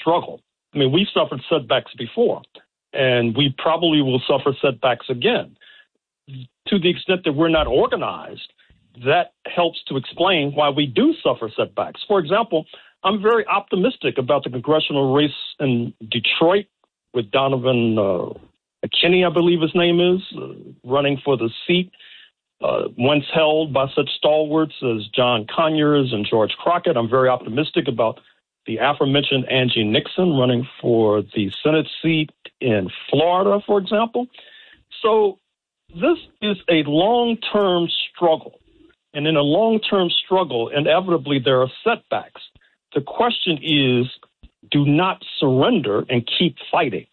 struggle. I mean, we've suffered setbacks before, and we probably will suffer setbacks again. To the extent that we're not organized, that helps to explain why we do suffer setbacks. For example, I'm very optimistic about the congressional race in Detroit with Donovan McKinney, I believe his name is, running for the seat once held by such stalwarts as John Conyers and George Crockett. I'm very optimistic about the aforementioned Angie Nixon running for the Senate seat in Florida, for example. So this is a long-term struggle. And in a long-term struggle, inevitably there are setbacks. The question is, do not surrender and keep fighting.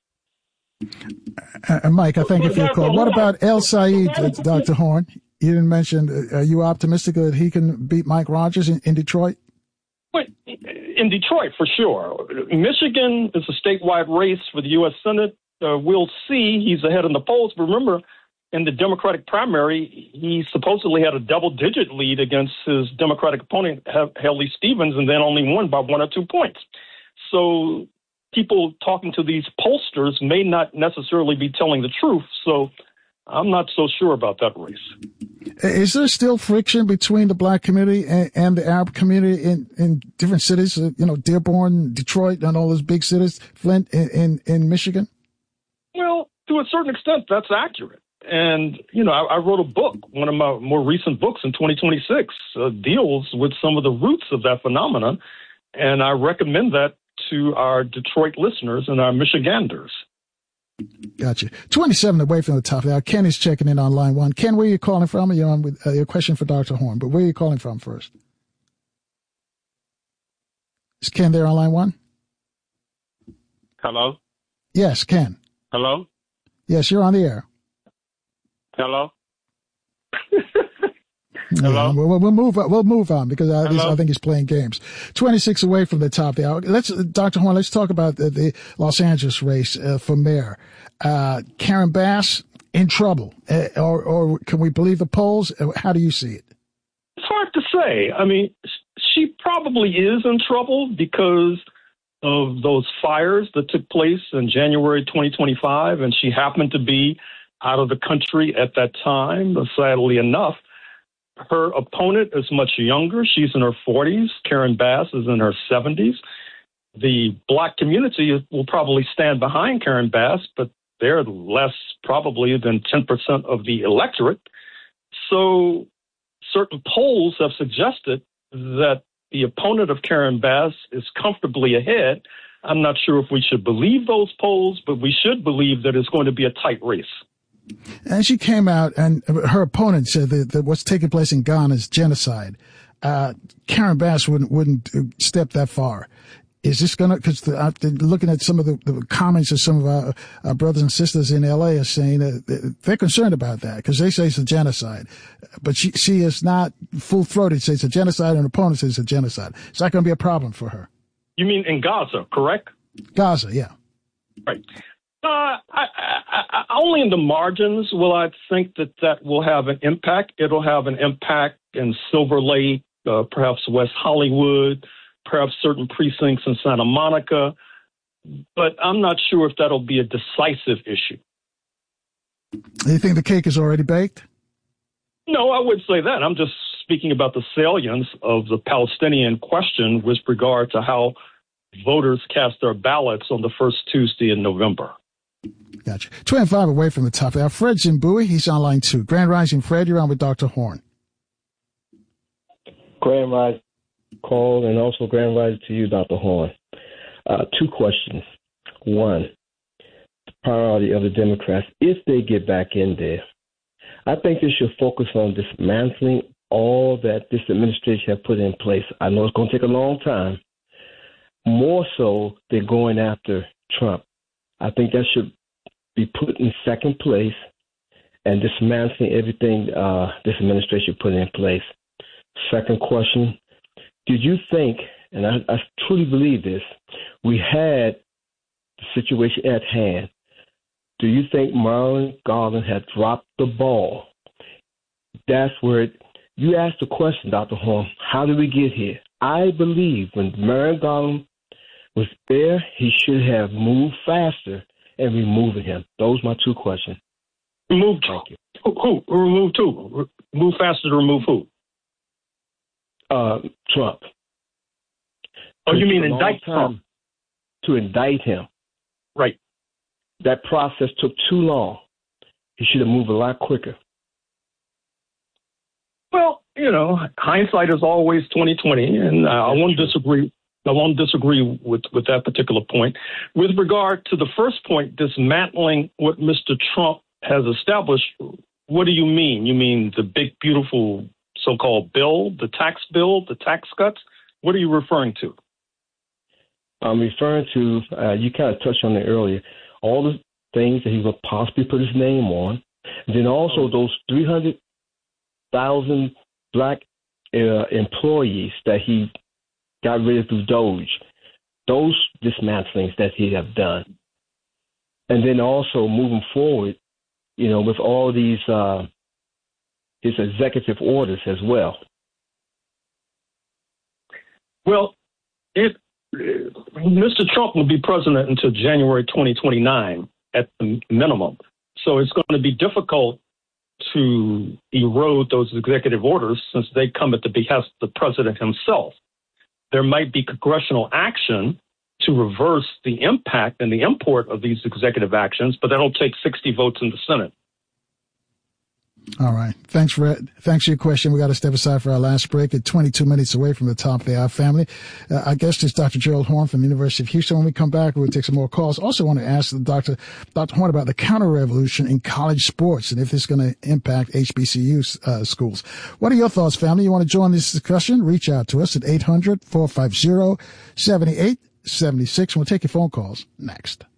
Mike, I thank you for your call. What about El Said, Dr. Horn? You didn't mention, are you optimistic that he can beat Mike Rogers in Detroit? But in Detroit, for sure. Michigan is a statewide race for the U.S. Senate. We'll see. He's ahead in the polls. But remember, in the Democratic primary, he supposedly had a double-digit lead against his Democratic opponent, Haley Stevens, and then only won by 1 or 2 points. So people talking to these pollsters may not necessarily be telling the truth. So I'm not so sure about that race. Is there still friction between the black community and the Arab community in different cities? Dearborn, Detroit, and all those big cities, Flint in Michigan? Well, to a certain extent, that's accurate. And, I wrote a book, one of my more recent books in 2026, deals with some of the roots of that phenomenon. And I recommend that to our Detroit listeners and our Michiganders. Gotcha. 27 away from the top now. Ken is checking in on line 1. Ken, where are you calling from? You're on with your question for Dr. Horn, but where are you calling from first? Is Ken there on line 1? Hello? Yes, Ken. Hello? Yes, you're on the air. Hello? Hello? We'll move on because I think he's playing games. 26 away from the top there. Dr. Horn, let's talk about the Los Angeles race for mayor. Karen Bass in trouble, or can we believe the polls? How do you see it? It's hard to say. I mean, she probably is in trouble because of those fires that took place in January 2025, and she happened to be out of the country at that time, sadly enough. Her opponent is much younger. She's in her 40s. Karen Bass is in her 70s. The black community will probably stand behind Karen Bass, but they're less probably than 10% of the electorate. So certain polls have suggested that the opponent of Karen Bass is comfortably ahead. I'm not sure if we should believe those polls, but we should believe that it's going to be a tight race. And she came out, and her opponent said that what's taking place in Ghana is genocide. Karen Bass wouldn't step that far. Is this going to, because looking at some of the comments of some of our brothers and sisters in L.A. are saying that they're concerned about that because they say it's a genocide. But she is not full-throated, says it's a genocide, and her opponent says it's a genocide. Is that going to be a problem for her? You mean in Gaza, correct? Gaza, yeah. Right. Only in the margins will I think that will have an impact. It'll have an impact in Silver Lake, perhaps West Hollywood, perhaps certain precincts in Santa Monica. But I'm not sure if that'll be a decisive issue. Do you think the cake is already baked? No, I wouldn't say that. I'm just speaking about the salience of the Palestinian question with regard to how voters cast their ballots on the first Tuesday in November. Gotcha. 25 away from the top. Now, Fred's in Bowie. He's on line 2. Grand Rising, Fred. You're on with Dr. Horn. Grand Rising call, and also Grand Rising to you, Dr. Horn. 2 questions. 1, the priority of the Democrats, if they get back in there, I think they should focus on dismantling all that this administration has put in place. I know it's going to take a long time, more so than going after Trump. I think that should be put in second place and dismantling everything this administration put in place. Second question, did you think, and I truly believe this, we had the situation at hand, do you think Merrick Garland had dropped the ball? That's where you asked the question, Dr. Horn, how did we get here? I believe when Merrick Garland was there, he should have moved faster and removing him. Those are my two questions. Remove Thank you. who? Remove who? Move faster to remove who? Trump. Oh, you mean indict Trump? To indict him. Right. That process took too long. He should have moved a lot quicker. Well, hindsight is always 20/20, and I won't disagree. I won't disagree with that particular point. With regard to the first point, dismantling what Mr. Trump has established, what do you mean? You mean the big, beautiful so-called bill, the tax cuts? What are you referring to? I'm referring to, you kind of touched on it earlier, all the things that he would possibly put his name on. And then also those 300,000 black employees that he got rid of through Doge, those dismantlings that he have done. And then also moving forward, with all these, his executive orders as well. Well, Mr. Trump will be president until January 2029 at the minimum. So it's going to be difficult to erode those executive orders since they come at the behest of the president himself. There might be congressional action to reverse the impact and the import of these executive actions, but that'll take 60 votes in the Senate. All right. Thanks for your question. We got to step aside for our last break at 22 minutes away from the top of the hour, family. Our guest is Dr. Gerald Horne from the University of Houston. When we come back, we'll take some more calls. Also want to ask Dr. Horne about the counter-revolution in college sports and if this is going to impact HBCU schools. What are your thoughts, family? You want to join this discussion? Reach out to us at 800-450-7876. We'll take your phone calls next.